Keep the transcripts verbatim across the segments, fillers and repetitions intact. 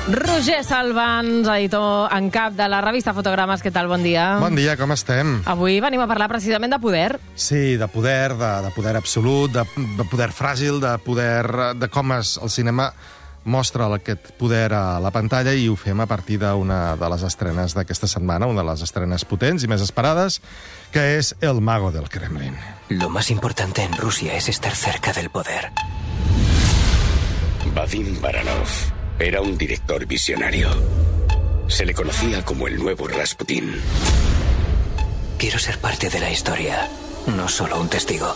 Roger Salvans, editor en cap de la revista Fotogrames. Què tal? Bon dia. Bon dia, com estem? Avui venim a parlar precisament de poder. Sí, de poder, de, de poder absolut, de, de poder fràgil, de poder... de com es, el cinema mostra aquest poder a la pantalla, i ho fem a partir d'una de les estrenes d'aquesta setmana, una de les estrenes potents i més esperades, que és El mago del Kremlin. Lo más importante en Rusia es estar cerca del poder. Vadim Baranov era un director visionario. Se le conocía como el nuevo Rasputin. Quiero ser parte de la historia, no solo un testigo.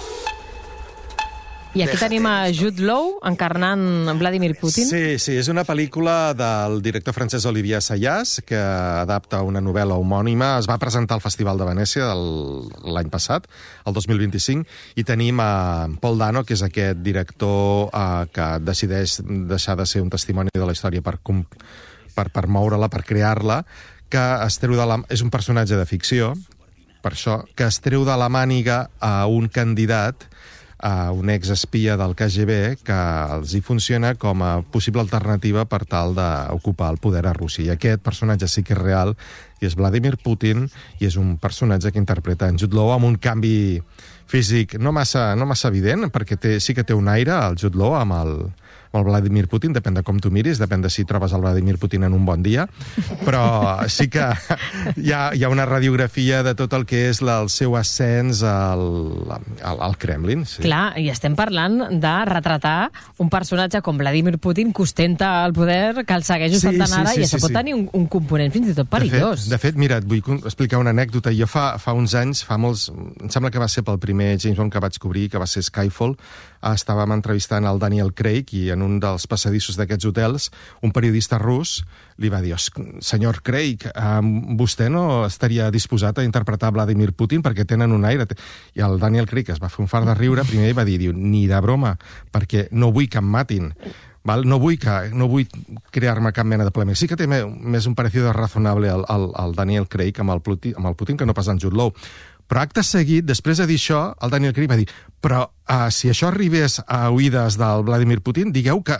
I aquí tenim a Jude Law encarnant Vladimir Putin. Sí, sí, és una pel·lícula del director francès Olivier Assayas, que adapta una novel·la homònima. Es va presentar al Festival de Venècia l'any passat, el dos mil vint-i-cinc, i tenim a Paul Dano, que és aquest director eh, que decideix deixar de ser un testimoni de la història per, per, per moure-la, per crear-la, que es treu de la... és un personatge de ficció, per això, que es treu de la màniga a un candidat, a un exespia del K G B, que els hi funciona com a possible alternativa per tal d'ocupar el poder a Rússia. I aquest personatge sí que és real, i és Vladimir Putin, i és un personatge que interpreta en Jude Law amb un canvi físic no massa, no massa evident, perquè té, sí que té un aire, el Jude Law, amb el, amb el Vladimir Putin, depèn de com tu miris, depèn de si trobes el Vladimir Putin en un bon dia, però sí que hi ha, hi ha una radiografia de tot el que és la, el seu ascens al, al, al Kremlin. Sí. Clar, i estem parlant de retratar un personatge com Vladimir Putin, que ostenta el poder, que el segueix Sí, ostentant sí, ara, sí, i això sí, pot sí. tenir un, un component fins i tot perillós. De fet, de fet, mira, et vull explicar una anècdota. Jo fa, fa uns anys, fa molts... Em sembla que va ser pel primer James Bond que vaig cobrir, que va ser Skyfall. Estàvem entrevistant el Daniel Craig, i en un dels passadissos d'aquests hotels, un periodista rus li va dir: senyor Craig, vostè no estaria disposat a interpretar Vladimir Putin perquè tenen un aire... I el Daniel Craig es va fer un fart de riure, primer i va dir, diu, ni de broma, perquè no vull que em matin. Val? No vull, que, no vull crear-me cap mena de polèmica. Sí que té més un parecido razonable al, al, al Daniel Craig amb el, Putin, amb el Putin que no pas en Jude Law. Però acte seguit, després de dir això, el Daniel Craig va dir: però uh, si això arribés a oïdes del Vladimir Putin, digueu que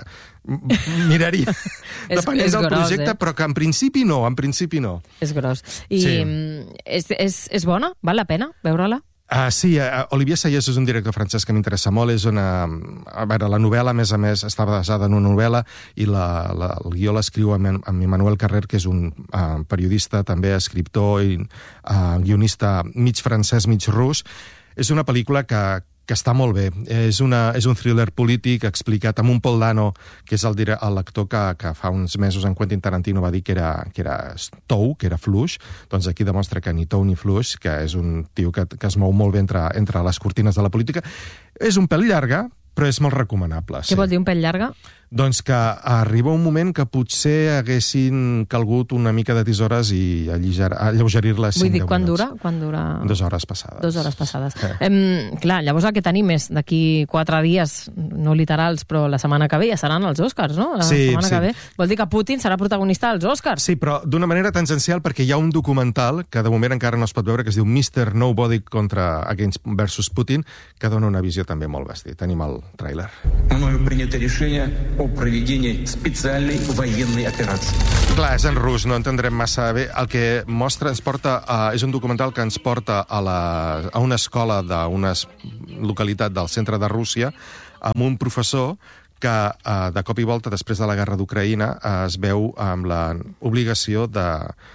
miraria, depenent és del gros, projecte, eh? però que en principi no, en principi no. És gros. I Sí. és, és, és bona? Val la pena veure-la? Uh, sí, uh, Olivier Assayas és un director francès que m'interessa molt. És una... A veure, la novel·la, a més a més, està basada en una novel·la, i la, la, el guió l'escriu amb, amb Emmanuel Carrer, que és un uh, periodista, també escriptor i uh, guionista mig francès, mig rus. És una pel·lícula que, que està molt bé. És, una, és un thriller polític explicat amb un Paul Dano, que és el dire- l'actor que, que fa uns mesos en Quentin Tarantino va dir que era, que era tou, que era fluix. Doncs aquí demostra que ni tou ni fluix, que és un tio que, que es mou molt bé entre, entre les cortines de la política. És un pèl llarga, però és molt recomanable. Què vol dir un pèl llarga? Doncs que arriba un moment que potser haguessin calgut una mica de tisores i alleugerir-la Vull dir, cinc deu quan minuts. dura? Quan dura? Dues hores passades. Dues hores passades. Eh. Em, clar, llavors el que tenim és d'aquí quatre dies, no literals, però la setmana que ve ja seran els Oscars, no? La Sí, setmana sí. que ve. Vol dir que Putin serà protagonista als Oscars. Sí, però d'una manera tangencial, perquè hi ha un documental que de moment encara no es pot veure, que es diu mister Nobody contra Against versus Putin, que dona una visió també molt bèstia. Tenim el tràiler. Мною принято решение о проведении специальной военной операции. Clar, és en rus, no entendrem massa bé. El que mostra, ens porta, a, és un documental que ens porta a, la, a una escola d'una localitat del centre de Rússia, amb un professor que, eh, de cop i volta, després de la guerra d'Ucraïna, eh, es veu amb l'obligació de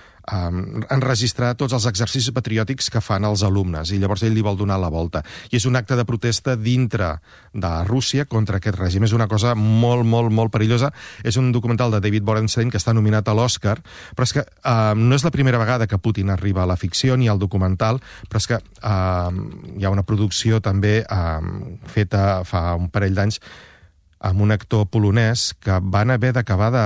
Um, enregistrar tots els exercicis patriòtics que fan els alumnes, i llavors ell li vol donar la volta. I és un acte de protesta dintre de Rússia contra aquest règim. És una cosa molt, molt, molt perillosa. És un documental de David Borenstein que està nominat a l'Oscar, però és que um, no és la primera vegada que Putin arriba a la ficció ni al documental, però és que um, hi ha una producció també um, feta fa un parell d'anys amb un actor polonès que van haver d'acabar de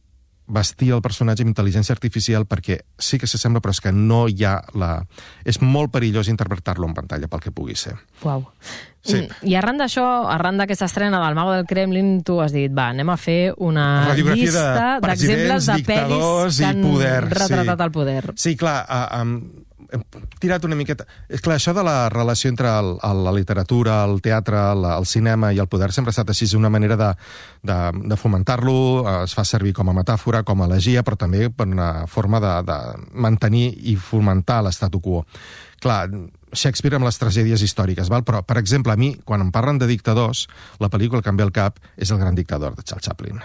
vestir el personatge amb intel·ligència artificial perquè sí que s'assembla, però és que no hi ha la... És molt perillós interpretar-lo en pantalla pel que pugui ser. Uau. Sí. I arran d'això, arran d'aquesta estrena del Mago del Kremlin, tu has dit, va, anem a fer una Radiografia llista de d'exemples presidents, de pel·lis dictadors que i han poder, retratat sí. el poder. Sí, clar, uh, um, hem tirat una miqueta... És clar, això de la relació entre el, el, la literatura, el teatre, el, el cinema i el poder sempre ha estat així, una manera de, de, de fomentar-lo, es fa servir com a metàfora, com a elegia, però també per una forma de, de mantenir i fomentar l'statu quo. Clar, Shakespeare amb les tragèdies històriques, val? Però, per exemple, a mi, quan em parlen de dictadors, la pel·lícula que em ve al cap és El gran dictador, de Charles Chaplin.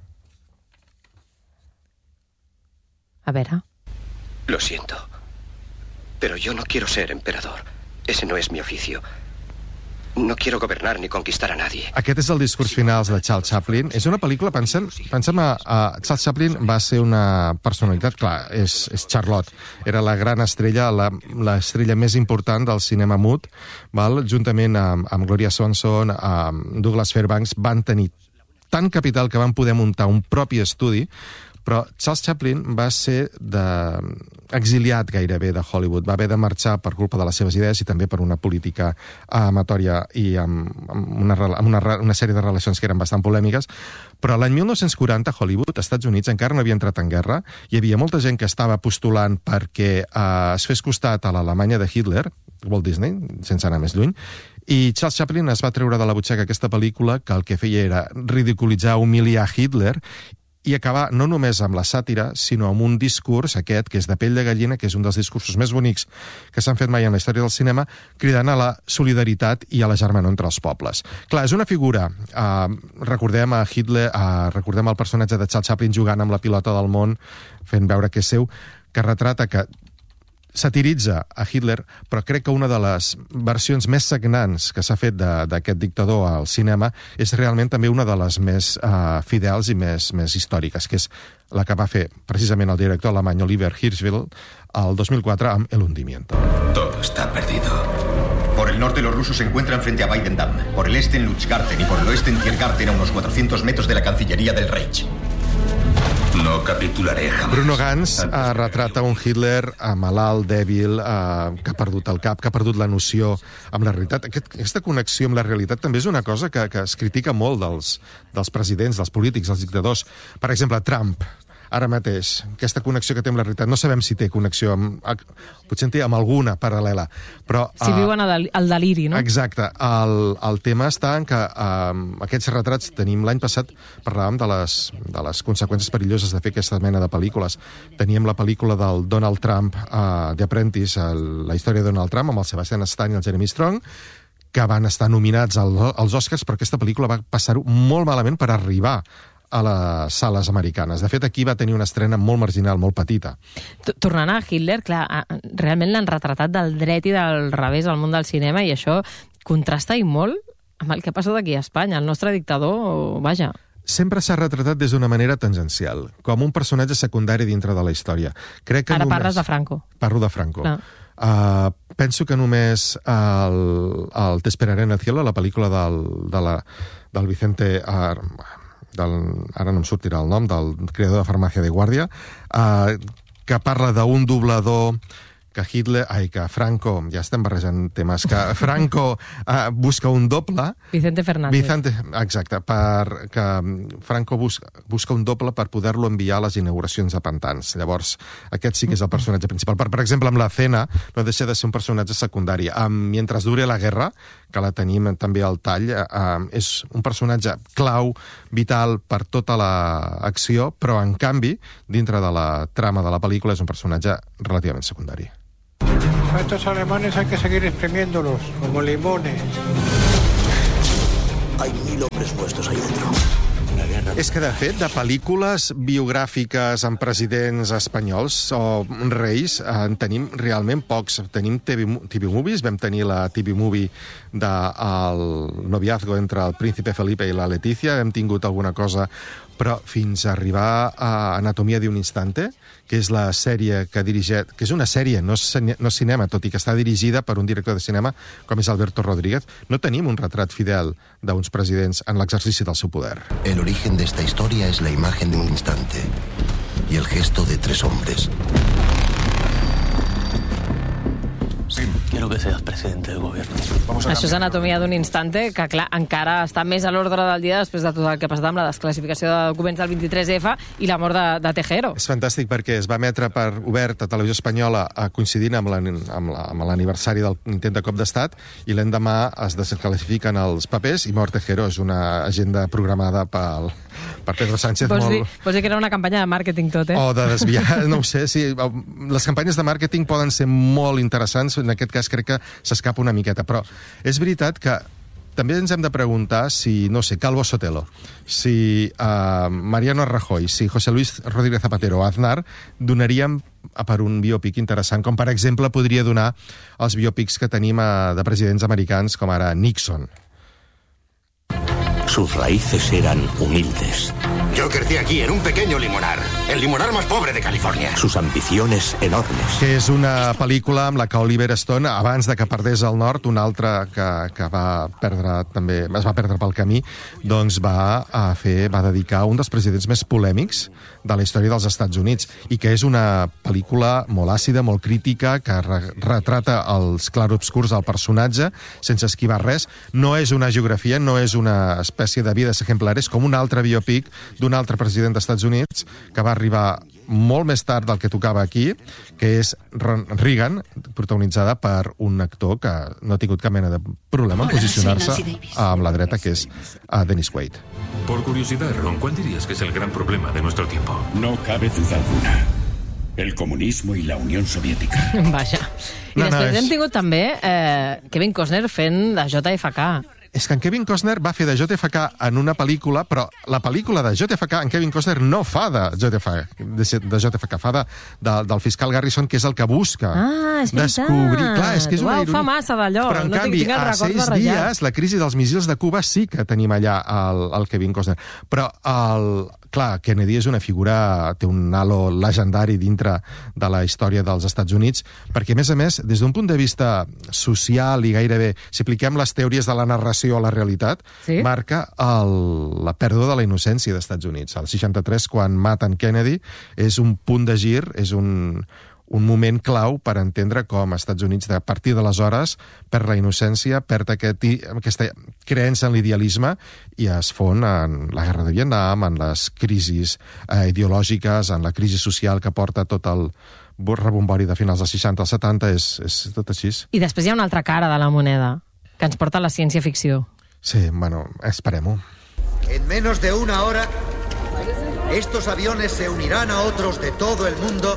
A veure... Lo siento, pero yo no quiero ser emperador. Ese no es mi oficio. No quiero gobernar ni conquistar a nadie. Aquest és el discurs final de Charles Chaplin. És una pel·lícula, pensem, pensem a, a Charles Chaplin va ser una personalitat, clar, és, és Charlotte. Era la gran estrella, la, l'estrella més important del cinema mut, val? Juntament amb, amb Gloria Swanson, amb Douglas Fairbanks, van tenir tant capital que van poder muntar un propi estudi. Però Charles Chaplin va ser de... exiliat gairebé de Hollywood. Va haver de marxar per culpa de les seves idees i també per una política amatòria i amb, amb, una, amb una, una sèrie de relacions que eren bastant polèmiques. Però l'any mil nou-cents quaranta a Hollywood, als Estats Units, encara no havia entrat en guerra. Hi havia molta gent que estava postulant perquè eh, es fes costat a l'Alemanya de Hitler, Walt Disney, sense anar més lluny, i Charles Chaplin es va treure de la butxaca aquesta pel·lícula que el que feia era ridiculitzar, humiliar Hitler i acabar no només amb la sàtira, sinó amb un discurs, aquest, que és de pell de gallina, que és un dels discursos més bonics que s'han fet mai en la història del cinema, cridant a la solidaritat i a la germanor entre els pobles. Clar, és una figura... Eh, recordem a Hitler, eh, recordem el personatge de Charles Chaplin jugant amb la pilota del món, fent veure que és seu, que retrata que satiritza a Hitler, però crec que una de les versions més sagnants que s'ha fet d'aquest dictador al cinema és realment també una de les més uh, fidels i més, més històriques, que és la que va fer precisament el director alemany Oliver Hirschfeld el dos mil quatre amb El hundimiento. Todo está perdido. Por el norte los rusos se encuentran frente a Weidendam, por el este en Lutschgarten y por el oeste en Tiergarten, a unos cuatrocientos metros de la Cancillería del Reich. No capitularé jamás. Bruno Ganz eh, retrata un Hitler eh, malalt, dèbil, eh, que ha perdut el cap, que ha perdut la noció amb la realitat. Aquest, aquesta connexió amb la realitat també és una cosa que, que es critica molt dels, dels presidents, dels polítics, dels dictadors. Per exemple, Trump, ara mateix, aquesta connexió que té amb la realitat. No sabem si té connexió amb... Potser en té amb alguna paral·lela, però... Si uh, viuen al deliri, no? Exacte. El, el tema està en que uh, aquests retrats tenim... L'any passat parlàvem de les, de les conseqüències perilloses de fer aquesta mena de pel·lícules. Teníem la pel·lícula del Donald Trump, uh, The Apprentice, el, la història de Donald Trump, amb el Sebastian Stan i el Jeremy Strong, que van estar nominats al, als Oscars, però aquesta pel·lícula va passar-ho molt malament per arribar a les sales americanes. De fet, aquí va tenir una estrena molt marginal, molt petita. Tornant a Hitler, clar, realment l'han retratat del dret i del revés al món del cinema i això contrasta i molt amb el que ha passat aquí a Espanya. El nostre dictador, vaja... Sempre s'ha retratat des d'una manera tangencial, com un personatge secundari dintre de la història. Crec que Ara només... parles de Franco. Parlo de Franco. Clar. Uh, penso que només el, el Te esperaré en el cielo, la pel·lícula del, de la, del Vicente... Uh, del, ara no em sortirà el nom, del creador de Farmàcia de Guàrdia, eh, que parla d'un doblador que Hitler, ai, que Franco, ja estem barrejant temes, que Franco eh, busca un doble... Vicente Fernández. Vicente, exacte, per, que Franco busca, busca un doble per poder-lo enviar a les inauguracions de pantans. Llavors, aquest sí que és el personatge principal. Per, per exemple, amb la Cena no deixa de ser un personatge secundari. Amb Mientras dure la guerra, que la tenim també al tall, eh, és un personatge clau, vital per tota l'acció, però en canvi, dintre de la trama de la pel·lícula, és un personatge relativament secundari. A estos alemanes hay que seguir exprimiéndolos, como limones. Hay mil hombres puestos ahí dentro. És que, de fet, de pel·lícules biogràfiques amb presidents espanyols o reis en tenim realment pocs. Tenim T V, T V movies, vam tenir la T V movie del noviazgo entre el príncipe Felipe i la Letícia, hem tingut alguna cosa, però fins a arribar a Anatomia d'un instante, que és la sèrie que dirigeix, que és una sèrie, no és, no és cinema, tot i que està dirigida per un director de cinema com és Alberto Rodríguez, no tenim un retrat fidel d'uns presidents en l'exercici del seu poder. El origen de esta historia es la imagen de un instante y el gesto de tres hombres. Sí, quiero que seas presidente del gobierno. Això és Anatomia d'un instante, que clar, encara està més a l'ordre del dia després de tot el que ha passat amb la desclassificació de documents del vint-i-tres efa i la mort de, de Tejero. És fantàstic perquè es va emetre per obert a Televisió Espanyola coincidint amb l'aniversari del intent de cop d'estat i l'endemà es desclassifiquen els papers i mort Tejero. És una agenda programada pel, per Pedro Sánchez. Vols, molt... dir, vols dir que era una campanya de màrqueting tot, eh? O de desviar, no ho sé. Sí, les campanyes de màrqueting poden ser molt interessants, en aquest cas crec que s'escapa una miqueta, però és veritat que també ens hem de preguntar si, no sé, Calvo Sotelo, si uh, Mariano Rajoy, si José Luis Rodríguez Zapatero o Aznar donaríem per un biòpic interessant, com per exemple podria donar els biòpics que tenim uh, de presidents americans, com ara Nixon. Sus raíces eran humildes. Yo crecí aquí, en un pequeño limonar, el limonar más pobre de California. Sus ambiciones enormes. Que és una pel·lícula amb la que Oliver Stone, abans de que perdés el nord, una altra que, que va perdre també, es va perdre pel camí, doncs va a fer, va dedicar un dels presidents més polèmics de la història dels Estats Units, i que és una pel·lícula molt àcida, molt crítica, que re retrata els clarobscurs del personatge, sense esquivar res. No és una geografia, no és una espècie de vides ejemplares, com un altre biopic d'un altre president dels Estats Units, que va arribar molt més tard del que tocava aquí, que és Reagan, protagonitzada per un actor que no ha tingut cap mena de problema en posicionar-se amb la dreta, que és Dennis Quaid. Por curiosidad, Ron, ¿cuál dirías que es el gran problema de nuestro tiempo? No cabe duda alguna. El comunismo y la Unión Soviética. Vaja. I No, no, després és- hem tingut també eh, Kevin Costner fent de J F K. És que en Kevin Costner va fer de J F K en una pel·lícula, però la pel·lícula de J F K en Kevin Costner no fa de J F K, de, de J F K, fa de, de, del fiscal Garrison, que és el que busca Ah, és veritat. descobrir. Clar, és que és una Uau, ironia. fa massa d'allò. Però, en no canvi, tinc, tinc el a record seis barrejat. dies, la crisi dels missils de Cuba sí que tenim allà el, el Kevin Costner. Però, el, clar, Kennedy és una figura, té un halo legendari dintre de la història dels Estats Units, perquè, a més a més, des d'un punt de vista social i gairebé, si apliquem les teories de la narració a la realitat, Sí? marca el, la pèrdua de la innocència dels Estats Units. Al seixanta-tres, quan maten Kennedy, és un punt de gir, és un, un moment clau per entendre com als Estats Units, a partir d'aleshores, perd la innocència, perd aquest, aquesta creença en l'idealisme i es fon en la guerra de Vietnam, en les crisis eh, ideològiques, en la crisi social que porta tot el rebombori de finals dels seixanta als setanta, és, és tot així. I després hi ha una altra cara de la moneda, que ens porta a la ciència-ficció. Sí, bueno, esperem-ho. En menos de una hora, estos aviones se unirán a otros de todo el mundo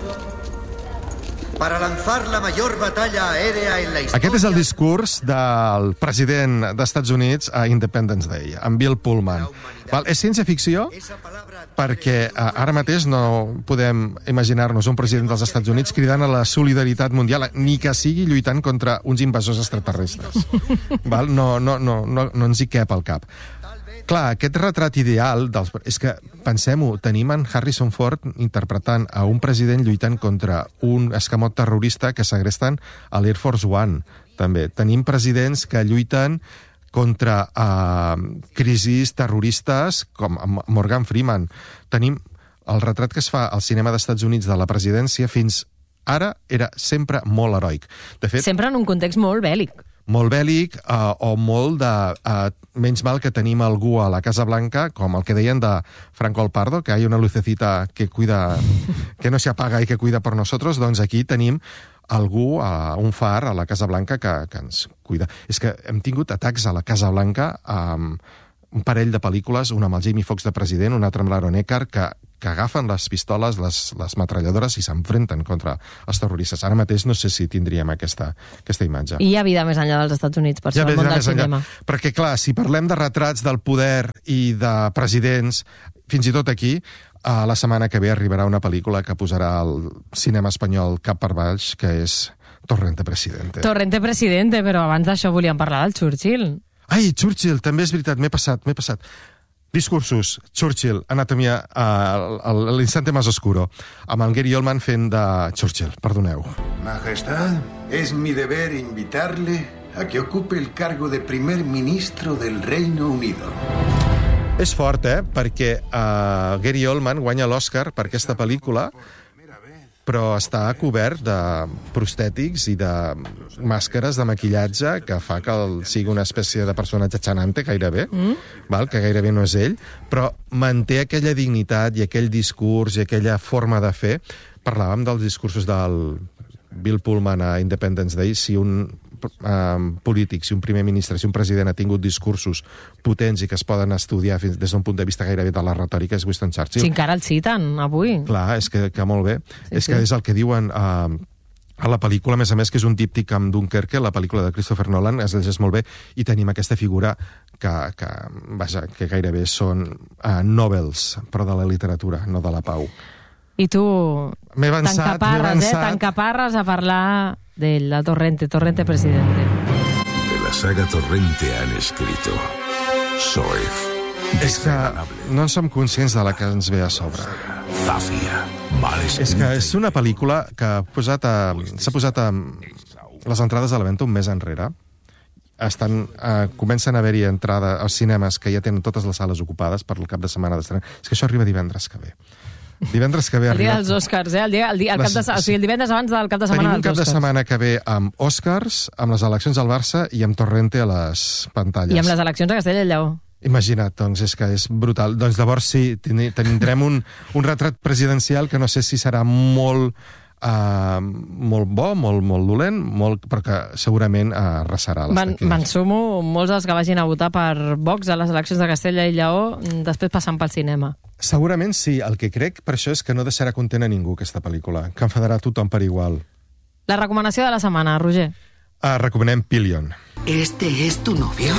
para lanzar la mayor batalla aérea en la historia. Aquest és el discurs del president dels Estats Units a Independence Day, en Bill Pullman. Val, és ciència-ficció perquè eh, ara mateix no podem imaginar-nos un president dels Estats Units cridant a la solidaritat mundial, ni que sigui lluitant contra uns invasors extraterrestres. Val? No, no, no, no, no ens hi cap al cap. Clar, aquest retrat ideal dels... és que, pensem-ho, tenim en Harrison Ford interpretant a un president lluitant contra un escamot terrorista que segresten a l'Air Force One, també. Tenim presidents que lluiten contra uh, crisis terroristes com Morgan Freeman. Tenim el retrat que es fa al cinema dels Estats Units de la presidència fins ara era sempre molt heroic. De fet, Sempre en un context molt bèl·lic. molt bèl·lic uh, o molt de... Uh, menys mal que tenim algú a la Casa Blanca, com el que deien de Franco el Pardo, que hay una lucecita que cuida, que no se apaga i que cuida por nosotros, doncs aquí tenim algú, uh, un far a la Casa Blanca que, que ens cuida. És que hem tingut atacs a la Casa Blanca amb un parell de pel·lícules, una amb el Jamie Foxx de president, una altra amb l'Aaron Eckhart, que, que agafen les pistoles, les, les metralladores i s'enfrenten contra els terroristes. Ara mateix no sé si tindríem aquesta, aquesta imatge. I hi ha vida més enllà dels Estats Units, per Ja això el ves, món ja del més enllà. cinema. Perquè, clar, si parlem de retrats del poder i de presidents, fins i tot aquí, a la setmana que ve arribarà una pel·lícula que posarà el cinema espanyol cap per baix, que és Torrente Presidente. Torrente Presidente, però abans d'això volíem parlar del Churchill. Ai, Churchill, també és veritat, m'he passat, m'he passat. Discursos, Churchill, anatomia, uh, l'instante más oscuro, amb el Gary Oldman fent de Churchill, perdoneu. Majestad, es mi deber invitarle a que ocupe el cargo de primer ministro del Reino Unido. És fort, eh?, perquè uh, Gary Oldman guanya l'Oscar per aquesta pel·lícula però està cobert de prostètics i de màscares de maquillatge que fa que el, sigui una espècie de personatge xanante gairebé, mm. val? Que gairebé no és ell, però manté aquella dignitat i aquell discurs i aquella forma de fer. Parlàvem dels discursos del Bill Pullman a Independence Day, si un um, polític, si un primer ministre, si un president ha tingut discursos potents i que es poden estudiar fins, des d'un punt de vista gairebé de la retòrica, és Winston Churchill. Si encara el citen avui. Clar, és que, que molt bé. Sí, és sí. que és el que diuen uh, a la pel·lícula, a més a més, que és un díptic amb Dunkerque, la pel·lícula de Christopher Nolan, es llegeix molt bé, i tenim aquesta figura que, que, vaja, que gairebé són uh, Nobels, però de la literatura, no de la pau. I tu t'encaparres, eh? T'encaparres a parlar de la Torrente, Torrente presidente. De la saga Torrente han escrito Soez. És que no en som conscients de la que ens ve a sobre. Zafia, males. És que és una pel·lícula que s'ha posat a, s'ha posat a les entrades a la venda un mes enrere. Estan, eh, comencen a haver-hi entrada als cinemes que ja tenen totes les sales ocupades per el cap de setmana d'estrena. És que això arriba divendres que ve. Divendres que ve el dia arriba... dels Oscars, eh? El, dia, el, dia, el, cap de, o sigui, el divendres abans del cap de setmana dels Oscars. Tenim un cap de setmana que ve amb Oscars, amb les eleccions al Barça i amb Torrente a les pantalles. I amb les eleccions a Castella i Lleó. Imagina't, doncs és que és brutal. Doncs llavors sí, tindrem un, un retrat presidencial que no sé si serà molt... Uh, molt bo, molt, molt dolent, molt, però que segurament uh, arrasarà les taquilles. Me'n sumo, molts dels que vagin a votar per Vox a les eleccions de Castella i Lleó, després passant pel cinema. Segurament sí, el que crec per això és que no deixarà content a ningú aquesta pel·lícula, que enfadarà tothom per igual. La recomanació de la setmana, Roger. Uh, recomanem Pillion. ¿Este es tu novio?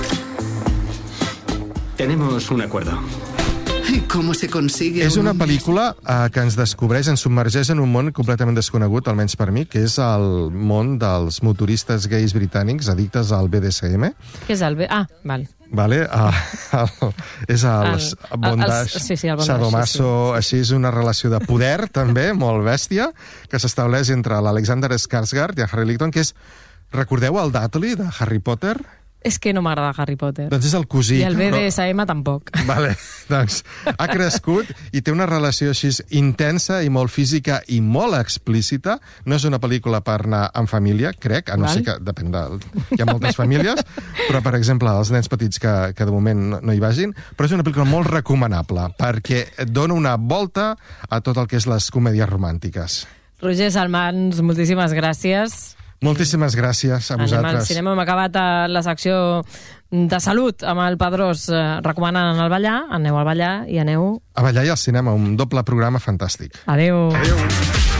Tenemos un acuerdo. ¿Y cómo se consigue? És una pel·lícula uh, que ens descobreix, ens submergeix en un món completament desconegut, almenys per mi, que és el món dels motoristes gais britànics addictes al B D S M. Què és el B? Ah, val. Vale? Uh, el, és el, el bondage, sí, sí, el bondage, sadomaso, sí, sí. Així és una relació de poder, també, molt bèstia, que s'estableix entre l'Alexander Skarsgård i el Harry Ligton, que és, recordeu el Dudley de Harry Potter? És que no m'agrada Harry Potter. Doncs és el cosí. I el B D S M però... tampoc. Vale, doncs ha crescut i té una relació així intensa i molt física i molt explícita. No és una pel·lícula per anar en família, crec, a no ser que depèn de... Hi ha moltes famílies, però, per exemple, els nens petits que, que de moment no, no hi vagin, però és una pel·lícula molt recomanable perquè et dona una volta a tot el que és les comèdies romàntiques. Roger Salmans, moltíssimes gràcies. Moltíssimes gràcies a vosaltres. Anem al cinema, hem acabat la secció de salut amb el Pedrós recomanant anar al ballar. Aneu al ballar i aneu... A ballar i al cinema, un doble programa fantàstic. Adéu. Adéu.